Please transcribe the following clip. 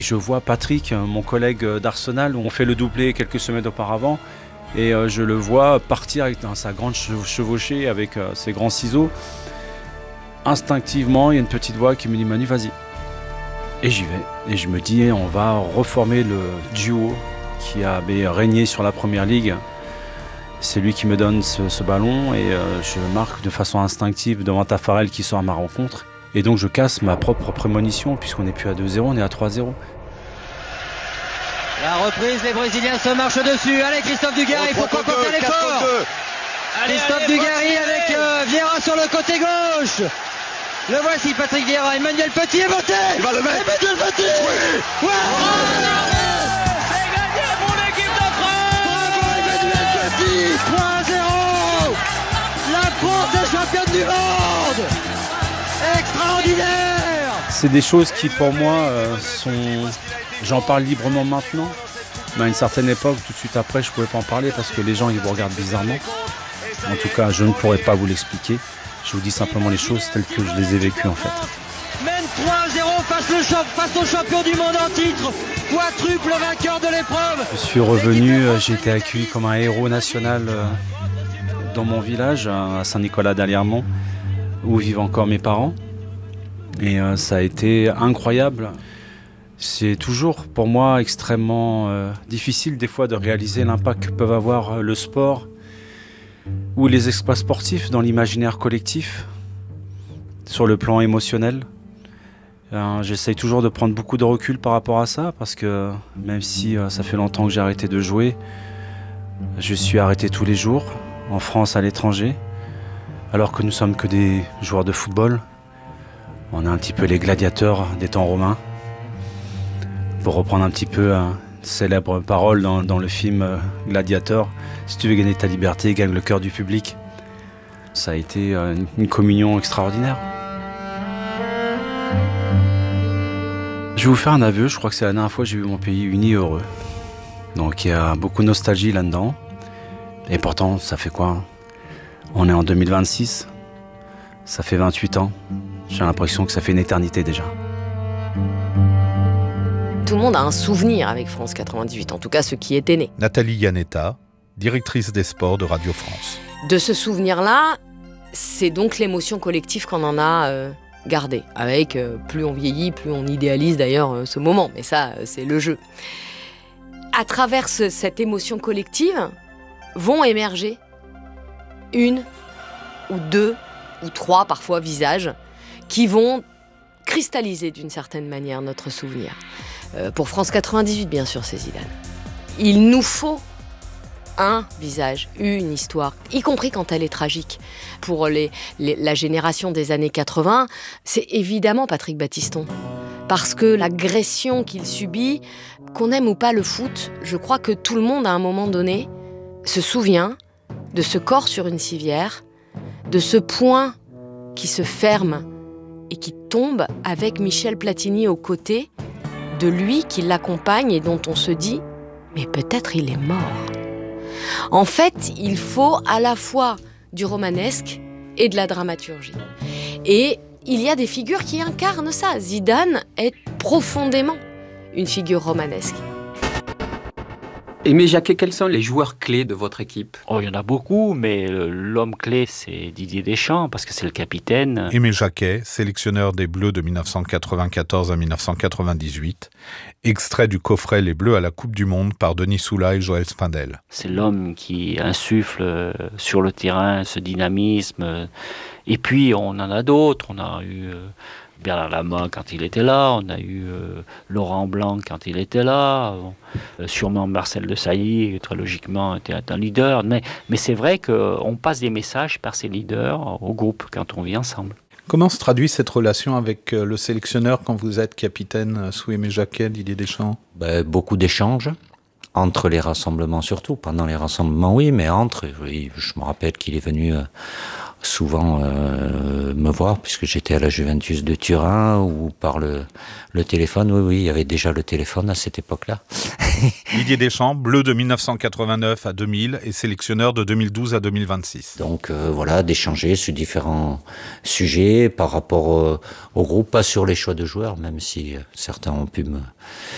Je vois Patrick, mon collègue d'Arsenal, où on fait le doublé quelques semaines auparavant, et je le vois partir dans sa grande chevauchée avec ses grands ciseaux. Instinctivement, il y a une petite voix qui me dit « Manu, vas-y ». Et j'y vais, et je me dis on va reformer le duo qui avait régné sur la Première Ligue. C'est lui qui me donne ce ballon et je marque de façon instinctive devant Taffarel qui sort à ma rencontre. Et donc je casse ma propre prémonition puisqu'on n'est plus à 2-0, on est à 3-0. La reprise, les Brésiliens se marchent dessus. Allez Christophe Dugarry, pourquoi porter l'effort? Christophe Dugarry avec Vieira sur le côté gauche. Le voici Patrick Vieira, Emmanuel Petit est voté. Il va le mettre. Emmanuel Petit. Oui. Ouais. C'est gagné pour l'équipe de France. Bravo Emmanuel Petit. 3-0. La France est championne du monde. Extraordinaire. C'est des choses qui pour moi sont... J'en parle librement maintenant, mais à une certaine époque, tout de suite après, je ne pouvais pas en parler parce que les gens ils vous regardent bizarrement. En tout cas, je ne pourrais pas vous l'expliquer. Je vous dis simplement les choses telles que je les ai vécues en fait. Mène 3-0 face au champion du monde en titre, quadruple vainqueur de l'épreuve. Je suis revenu, j'ai été accueilli comme un héros national dans mon village, à Saint-Nicolas-d'Aliermont, où vivent encore mes parents. Et ça a été incroyable. C'est toujours pour moi extrêmement difficile des fois de réaliser l'impact que peuvent avoir le sport ou les exploits sportifs dans l'imaginaire collectif, sur le plan émotionnel. J'essaye toujours de prendre beaucoup de recul par rapport à ça, parce que même si ça fait longtemps que j'ai arrêté de jouer, je suis arrêté tous les jours, en France, à l'étranger, alors que nous sommes que des joueurs de football. On est un petit peu les gladiateurs des temps romains. Pour reprendre un petit peu une célèbre parole dans le film Gladiator, si tu veux gagner ta liberté, gagne le cœur du public. Ça a été une communion extraordinaire. Je vais vous faire un aveu, je crois que c'est la dernière fois que j'ai vu mon pays uni et heureux. Donc il y a beaucoup de nostalgie là-dedans. Et pourtant, ça fait quoi? On est en 2026, ça fait 28 ans. J'ai l'impression que ça fait une éternité déjà. Tout le monde a un souvenir avec France 98, en tout cas ceux qui étaient nés. Nathalie Yanetta, directrice des sports de Radio France. De ce souvenir-là, c'est donc l'émotion collective qu'on en a gardée. Avec plus on vieillit, plus on idéalise d'ailleurs ce moment. Mais ça, c'est le jeu. À travers cette émotion collective, vont émerger une ou deux ou trois parfois visages qui vont cristalliser d'une certaine manière notre souvenir. Pour France 98, bien sûr, c'est Zidane. Il nous faut un visage, une histoire, y compris quand elle est tragique. Pour la génération des années 80, c'est évidemment Patrick Battiston. Parce que l'agression qu'il subit, qu'on aime ou pas le foot, je crois que tout le monde, à un moment donné, se souvient de ce corps sur une civière, de ce poing qui se ferme et qui tombe avec Michel Platini aux côtés, de lui qui l'accompagne et dont on se dit « mais peut-être il est mort ». En fait, il faut à la fois du romanesque et de la dramaturgie. Et il y a des figures qui incarnent ça. Zidane est profondément une figure romanesque. Aimé Jacquet, quels sont les joueurs clés de votre équipe? Il y en a beaucoup, mais l'homme clé, c'est Didier Deschamps, parce que c'est le capitaine. Aimé Jacquet, sélectionneur des Bleus de 1994 à 1998, extrait du coffret Les Bleus à la Coupe du Monde par Denis Soula et Joël Spindel. C'est l'homme qui insuffle sur le terrain ce dynamisme. Et puis, on en a d'autres. On a eu Bernard Lama quand il était là, on a eu Laurent Blanc quand il était là, sûrement Marcel Desailly, très logiquement, était un leader. Mais c'est vrai qu'on passe des messages par ces leaders au groupe quand on vit ensemble. Comment se traduit cette relation avec le sélectionneur quand vous êtes capitaine sous Aimé Jacquet, Didier Deschamps? Beaucoup d'échanges, entre les rassemblements surtout. Pendant les rassemblements, oui, mais entre. Oui, je me rappelle qu'il est venu souvent me voir, puisque j'étais à la Juventus de Turin, ou par le téléphone. Oui, il y avait déjà le téléphone à cette époque-là. Didier Deschamps, bleu de 1989 à 2000 et sélectionneur de 2012 à 2026. Donc d'échanger sur différents sujets par rapport au groupe, pas sur les choix de joueurs, même si certains ont pu